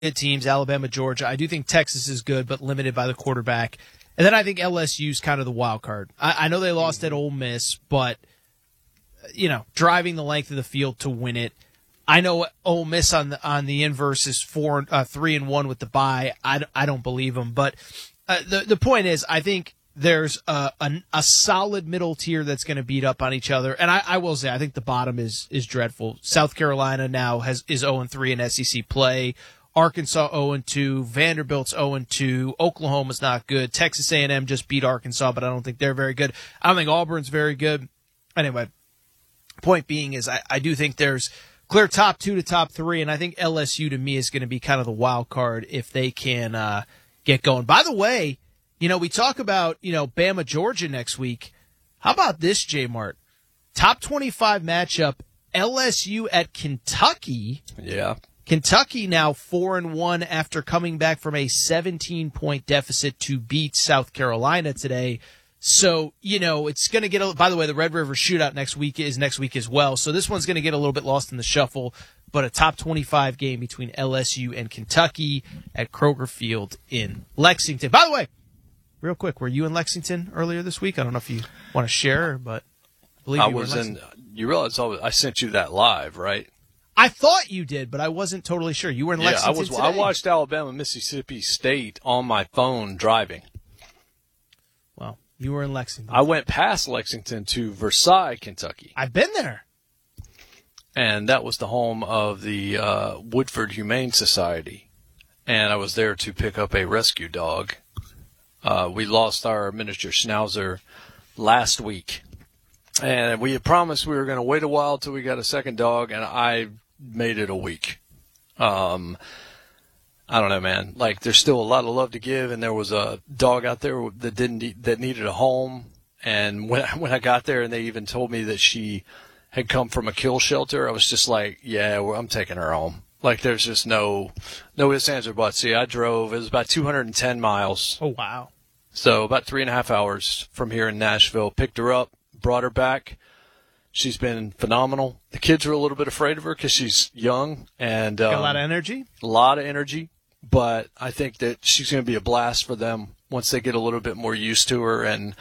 good teams, Alabama, Georgia. I do think Texas is good, but limited by the quarterback. And then I think LSU's kind of the wild card. I know they lost at Ole Miss, but, driving the length of the field to win it. I know Ole Miss on the inverse is 3-1 with the bye. I don't believe them, but the point is, I think there's a solid middle tier that's going to beat up on each other. And I will say, I think the bottom is dreadful. South Carolina now is 0-3 in SEC play. Arkansas 0-2. Vanderbilt's 0-2. Oklahoma's not good. Texas A&M just beat Arkansas, but I don't think they're very good. I don't think Auburn's very good. Anyway, point being is I do think there's clear top 2 to top 3, and I think LSU to me is going to be kind of the wild card if they can get going. By the way, we talk about, Bama, Georgia next week. How about this, J-Mart? Top 25 matchup, LSU at Kentucky. Yeah. Kentucky now 4-1 after coming back from a 17-point deficit to beat South Carolina today. So, it's going to get by the way, the Red River Shootout next week as well. So this one's going to get a little bit lost in the shuffle, but a top 25 game between LSU and Kentucky at Kroger Field in Lexington. By the way, real quick, were you in Lexington earlier this week? I don't know if you want to share, but I believe you were in Lexington. You realize I sent you that live, right? I thought you did, but I wasn't totally sure. You were in Lexington today? I watched Alabama, Mississippi State on my phone driving. Well, you were in Lexington. I went past Lexington to Versailles, Kentucky. I've been there. And that was the home of the Woodford Humane Society. And I was there to pick up a rescue dog. We lost our miniature schnauzer last week. And we had promised we were going to wait a while till we got a second dog, and I made it a week. I don't know, man. Like, there's still a lot of love to give, and there was a dog out there that needed a home. And when I got there, and they even told me that she had come from a kill shelter, I was just like, yeah, I'm taking her home. Like, there's just no ifs, ands, or buts. See, I drove. It was about 210 miles. Oh, wow. So about 3.5 hours from here in Nashville. Picked her up, brought her back. She's been phenomenal. The kids are a little bit afraid of her because she's young and got a lot of energy. A lot of energy, but I think that she's going to be a blast for them once they get a little bit more used to her. And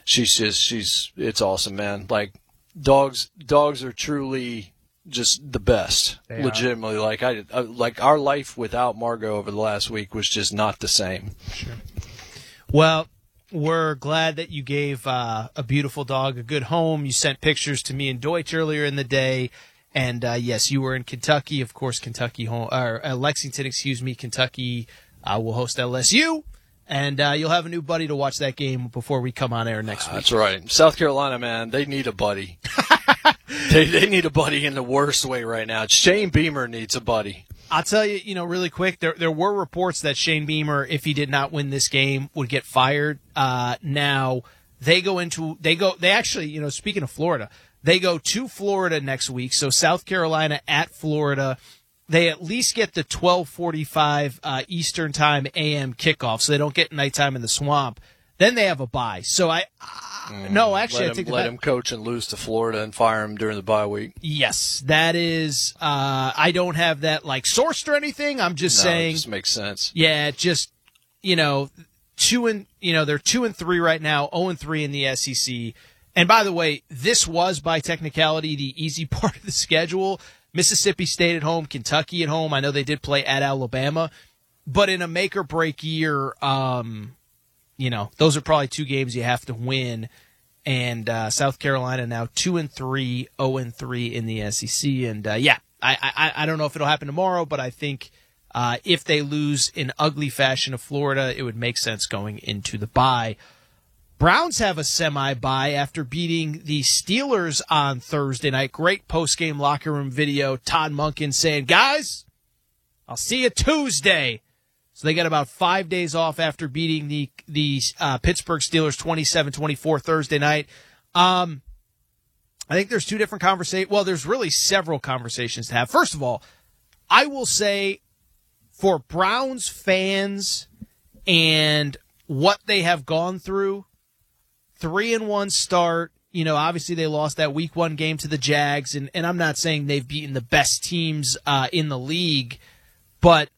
it's awesome, man. Like, dogs are truly just the best. They legitimately. Are. Like our life without Margot over the last week was just not the same. Sure. Well, we're glad that you gave a beautiful dog a good home. You sent pictures to me and Deutsch earlier in the day. And, yes, you were in Kentucky. Of course, Lexington, Kentucky will host LSU. And you'll have a new buddy to watch that game before we come on air next week. That's right. South Carolina, man, they need a buddy. they need a buddy in the worst way right now. Shane Beamer needs a buddy. I'll tell you, really quick, there were reports that Shane Beamer, if he did not win this game, would get fired. Now, they actually, speaking of Florida, they go to Florida next week. So South Carolina at Florida. They at least get the 12:45 Eastern Time AM kickoff, so they don't get nighttime in the swamp. Then they have a bye. So I think let him coach and lose to Florida and fire him during the bye week. Yes, that is. I don't have that sourced or anything. I'm just saying. It just makes sense. Yeah, just they're 2-3 right now, 0-3 in the SEC. And by the way, this was by technicality the easy part of the schedule. Mississippi State at home, Kentucky at home. I know they did play at Alabama, but in a make or break year, those are probably two games you have to win. And South Carolina now 2-3, 0-3 in the SEC. And I don't know if it'll happen tomorrow, but I think if they lose in ugly fashion to Florida, it would make sense going into the bye. Browns have a semi-bye after beating the Steelers on Thursday night. Great post-game locker room video. Todd Monken saying, guys, I'll see you Tuesday. So they got about 5 days off after beating the Pittsburgh Steelers 27-24 Thursday night. I think there's two different conversations. Well, there's really several conversations to have. First of all, I will say for Browns fans and what they have gone through, 3-1 start. Obviously they lost that week 1 game to the Jags, and I'm not saying they've beaten the best teams in the league, but